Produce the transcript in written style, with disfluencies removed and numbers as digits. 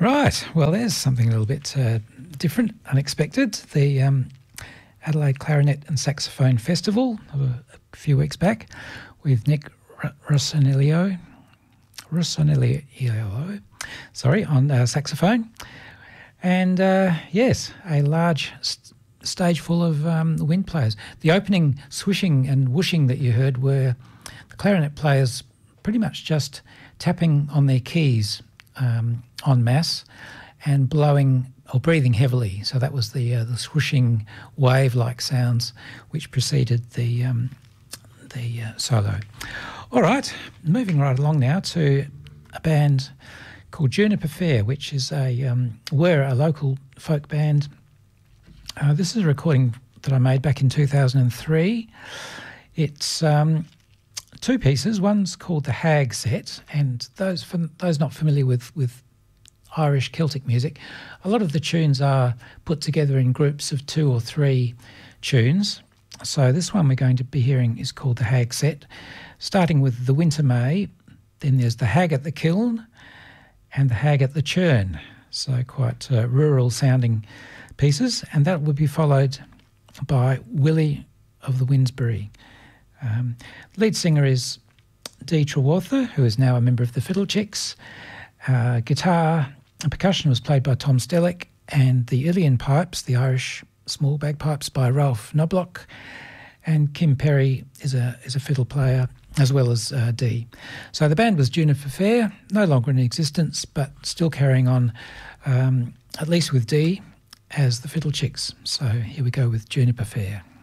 Right, well, there's something a little bit different, unexpected. The Adelaide Clarinet and Saxophone Festival of a few weeks back with Nick Rossonello, on saxophone. And yes, a large stage full of wind players. The opening swishing and whooshing that you heard were the clarinet players pretty much just tapping on their keys en masse and blowing or breathing heavily. So that was the swooshing wave-like sounds which preceded the solo. All right, moving right along now to a band called Juniper Fair, which is a local folk band. This is a recording that I made back in 2003. It's two pieces. One's called the Hag Set, and those not familiar with Irish Celtic music, a lot of the tunes are put together in groups of 2 or 3 tunes. So this one we're going to be hearing is called the Hag Set, starting with the Winter May. Then there's the Hag at the Kiln and the Hag at the Churn. So quite rural sounding pieces, and that would be followed by Willie of the Winsbury. Lead singer is Dee Trewartha, who is now a member of the Fiddlechicks. Guitar and percussion was played by Tom Stellick, and the Ilian pipes, the Irish small bagpipes, by Ralph Knobloch, and Kim Perry is a fiddle player as well as Dee. So the band was Juniper Fair, no longer in existence, but still carrying on, at least with Dee, as the Fiddlechicks. So here we go with Juniper Fair.